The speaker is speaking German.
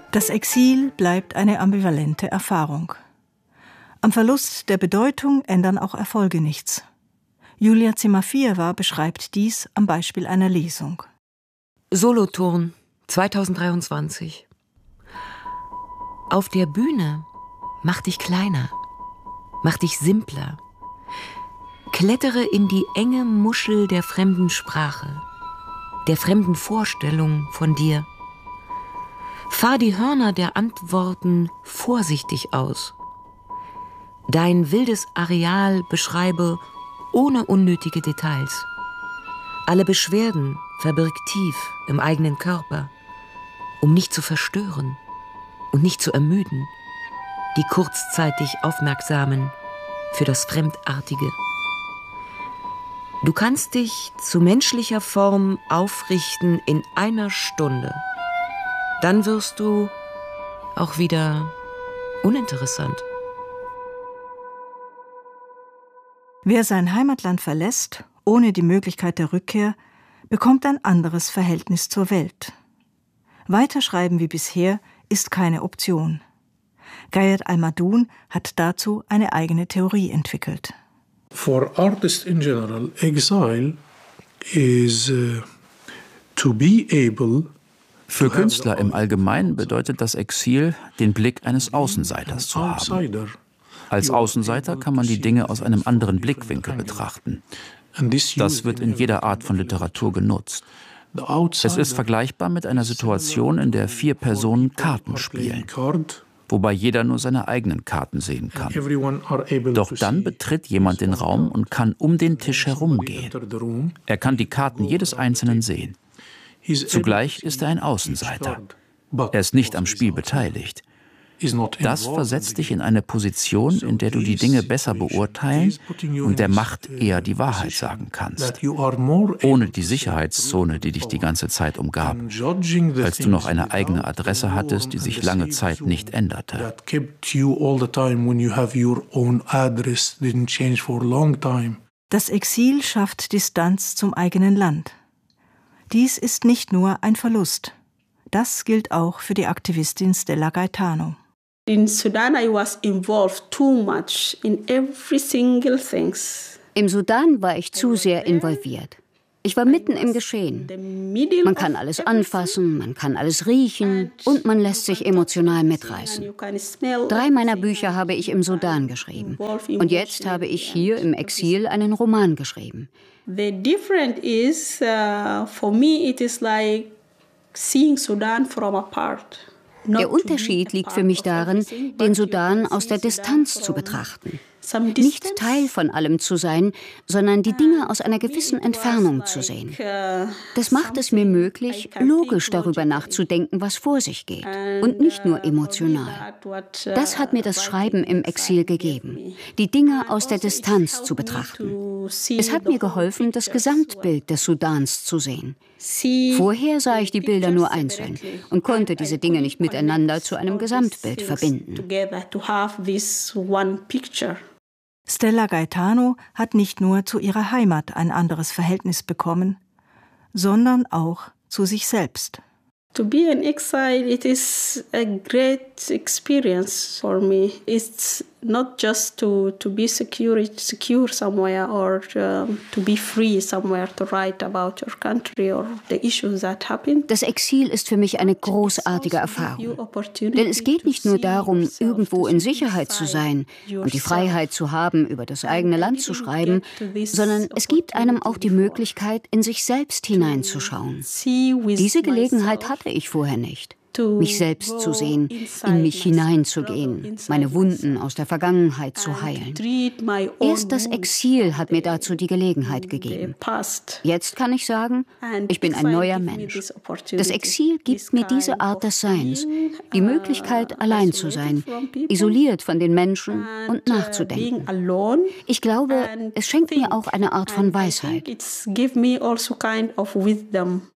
Das Exil bleibt eine ambivalente Erfahrung. Am Verlust der Bedeutung ändern auch Erfolge nichts. Julia Zimafiewa beschreibt dies am Beispiel einer Lesung. Solothurn, 2023. Auf der Bühne mach dich kleiner, mach dich simpler. Klettere in die enge Muschel der fremden Sprache, der fremden Vorstellung von dir. Fahr die Hörner der Antworten vorsichtig aus. Dein wildes Areal beschreibe ohne unnötige Details. Alle Beschwerden verbirg tief im eigenen Körper, um nicht zu verstören und nicht zu ermüden, die kurzzeitig Aufmerksamen für das Fremdartige. Du kannst dich zu menschlicher Form aufrichten in einer Stunde. Dann wirst du auch wieder uninteressant. Wer sein Heimatland verlässt, ohne die Möglichkeit der Rückkehr, bekommt ein anderes Verhältnis zur Welt. Weiterschreiben wie bisher ist keine Option. Gayed Al-Madun hat dazu eine eigene Theorie entwickelt. For artists in general, exile is to be able. Für Künstler im Allgemeinen bedeutet das Exil, den Blick eines Außenseiters zu haben. Als Außenseiter kann man die Dinge aus einem anderen Blickwinkel betrachten. Das wird in jeder Art von Literatur genutzt. Es ist vergleichbar mit einer Situation, in der 4 Personen Karten spielen, wobei jeder nur seine eigenen Karten sehen kann. Doch dann betritt jemand den Raum und kann um den Tisch herumgehen. Er kann die Karten jedes Einzelnen sehen. Zugleich ist er ein Außenseiter. Er ist nicht am Spiel beteiligt. Das versetzt dich in eine Position, in der du die Dinge besser beurteilen und der Macht eher die Wahrheit sagen kannst, ohne die Sicherheitszone, die dich die ganze Zeit umgab, als du noch eine eigene Adresse hattest, die sich lange Zeit nicht änderte. Das Exil schafft Distanz zum eigenen Land. Dies ist nicht nur ein Verlust. Das gilt auch für die Aktivistin Stella Gaetano. In Sudan I was involved too much in every single things. Im Sudan war ich zu sehr involviert. Ich war mitten im Geschehen. Man kann alles anfassen, man kann alles riechen und man lässt sich emotional mitreißen. 3 meiner Bücher habe ich im Sudan geschrieben. Und jetzt habe ich hier im Exil einen Roman geschrieben. The difference is, for me it is like seeing Sudan from apart. Der Unterschied liegt für mich darin, den Sudan aus der Distanz zu betrachten. Nicht Teil von allem zu sein, sondern die Dinge aus einer gewissen Entfernung zu sehen. Das macht es mir möglich, logisch darüber nachzudenken, was vor sich geht und nicht nur emotional. Das hat mir das Schreiben im Exil gegeben, die Dinge aus der Distanz zu betrachten. Es hat mir geholfen, das Gesamtbild des Sudans zu sehen. Vorher sah ich die Bilder nur einzeln und konnte diese Dinge nicht miteinander zu einem Gesamtbild verbinden. Stella Gaetano hat nicht nur zu ihrer Heimat ein anderes Verhältnis bekommen, sondern auch zu sich selbst. To be in exile, it is a great experience for me. It's not just to be secure somewhere or to be free somewhere to write about your country or the issues that happen. Das Exil ist für mich eine großartige Erfahrung. Denn es geht nicht nur darum, irgendwo in Sicherheit zu sein und die Freiheit zu haben, über das eigene Land zu schreiben, sondern es gibt einem auch die Möglichkeit, in sich selbst hineinzuschauen. Diese Gelegenheit hatte ich vorher nicht. Mich selbst zu sehen, in mich hineinzugehen, meine Wunden aus der Vergangenheit zu heilen. Erst das Exil hat mir dazu die Gelegenheit gegeben. Jetzt kann ich sagen, ich bin ein neuer Mensch. Das Exil gibt mir diese Art des Seins, die Möglichkeit, allein zu sein, isoliert von den Menschen und nachzudenken. Ich glaube, es schenkt mir auch eine Art von Weisheit.